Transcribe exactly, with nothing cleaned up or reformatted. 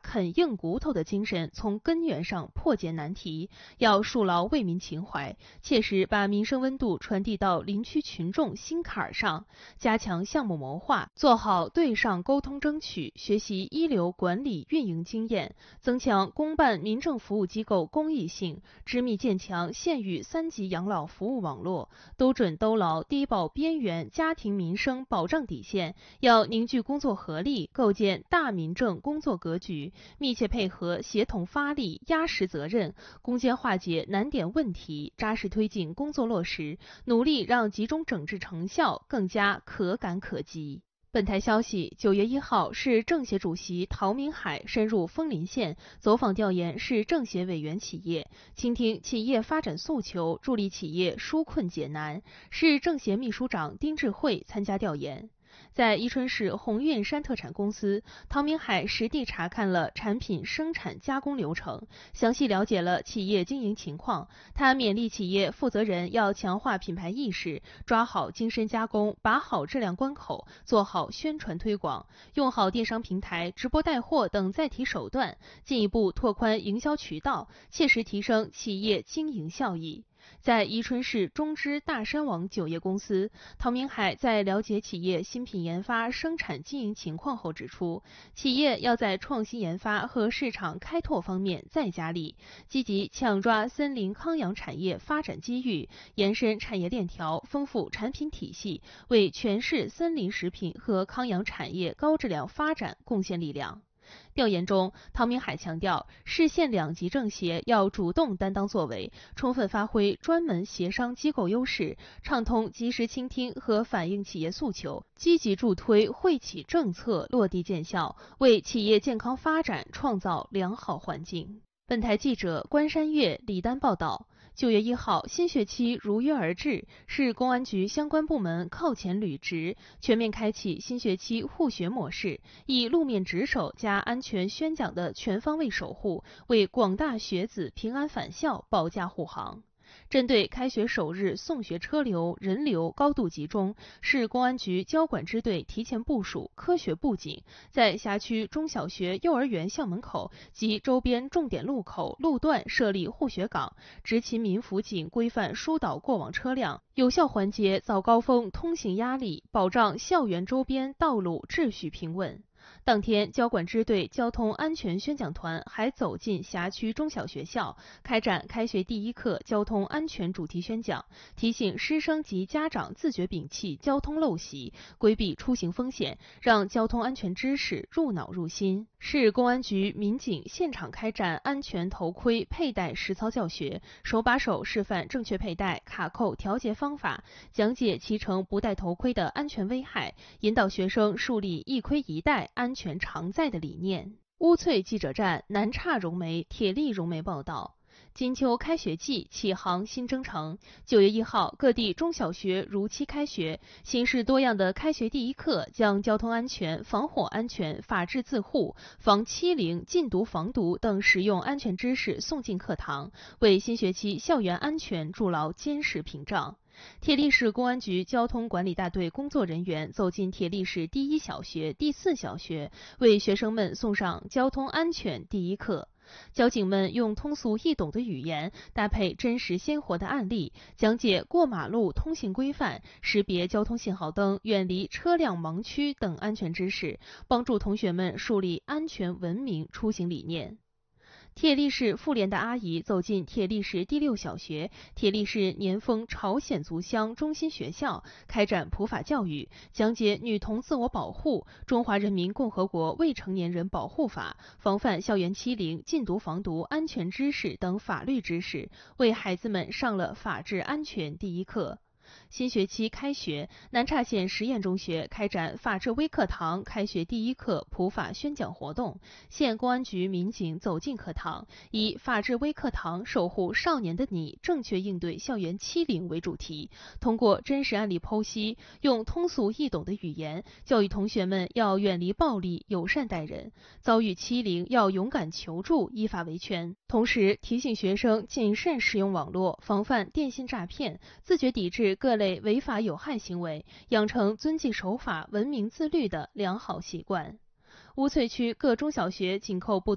啃硬骨头的精神，从根源上破解难题，要树牢为民情怀，切实把民生温度传递到林区群众心坎上，加强项目谋划，做好对上沟通争取，学习一流管理运营经验，增强公办民政服务机构公益性，织密建强县域三级养老服务网络，都准都牢低保边缘家庭民生保障底线，要凝聚工作合力，构建大民政工作格局，密切配合协同发力，压实责任，攻坚化解难点问题，扎实推进工作落实，努力让集中整治成效更加可感可及。本台消息，九月一号，市政协主席陶明海深入枫林县，走访调研市政协委员企业，倾听企业发展诉求，助力企业纾困解难。市政协秘书长丁智慧参加调研。在宜春市鸿运山特产公司，陶明海实地查看了产品生产加工流程，详细了解了企业经营情况。他勉励企业负责人要强化品牌意识，抓好精深加工，把好质量关口，做好宣传推广，用好电商平台、直播带货等载体手段，进一步拓宽营销渠道，切实提升企业经营效益。在宜春市中支大山网酒业公司，陶明海在了解企业新品研发、生产经营情况后指出，企业要在创新研发和市场开拓方面再加力，积极抢抓森林康养产业发展机遇，延伸产业链条，丰富产品体系，为全市森林食品和康养产业高质量发展贡献力量。调研中，陶明海强调，市县两级政协要主动担当作为，充分发挥专门协商机构优势，畅通及时倾听和反映企业诉求，积极助推惠企政策落地见效，为企业健康发展创造良好环境。本台记者关山月、李丹报道。九月一号，新学期如约而至，市公安局相关部门靠前履职，全面开启新学期护学模式，以路面值守加安全宣讲的全方位守护，为广大学子平安返校保驾护航。针对开学首日送学车流、人流高度集中，市公安局交管支队提前部署科学布警，在辖区中小学、幼儿园校门口及周边重点路口、路段设立护学岗，执勤民辅警规范疏导过往车辆，有效缓解早高峰通行压力，保障校园周边道路秩序平稳。当天，交管支队交通安全宣讲团还走进辖区中小学校，开展开学第一课交通安全主题宣讲，提醒师生及家长自觉摒弃交通陋习，规避出行风险，让交通安全知识入脑入心。市公安局民警现场开展安全头盔佩戴实操教学，手把手示范正确佩戴、卡扣调节方法，讲解骑乘不戴头盔的安全危害，引导学生树立一盔一戴、安全常在的理念。乌翠记者站南岔融媒、铁力融媒报道。金秋开学季启航新征程，九月一号，各地中小学如期开学，形式多样的开学第一课将交通安全、防火安全、法治自护、防欺凌、禁毒防毒等实用安全知识送进课堂，为新学期校园安全筑牢坚实屏障。铁力市公安局交通管理大队工作人员走进铁力市第一小学、第四小学，为学生们送上交通安全第一课。交警们用通俗易懂的语言，搭配真实鲜活的案例，讲解过马路通行规范、识别交通信号灯、远离车辆盲区等安全知识，帮助同学们树立安全文明出行理念。铁力市妇联的阿姨走进铁力市第六小学、铁力市年丰朝鲜族乡中心学校，开展普法教育，讲解女童自我保护、中华人民共和国未成年人保护法、防范校园欺凌、禁毒防毒安全知识等法律知识，为孩子们上了法治安全第一课。新学期开学，南岔县实验中学开展法治微课堂开学第一课普法宣讲活动，县公安局民警走进课堂，以法治微课堂守护少年的你，正确应对校园欺凌为主题，通过真实案例剖析，用通俗易懂的语言教育同学们要远离暴力，友善待人，遭遇欺凌要勇敢求助，依法维权。同时提醒学生谨慎使用网络，防范电信诈骗，自觉抵制各类违法有害行为，养成遵纪守法、文明自律的良好习惯。乌翠区各中小学紧扣部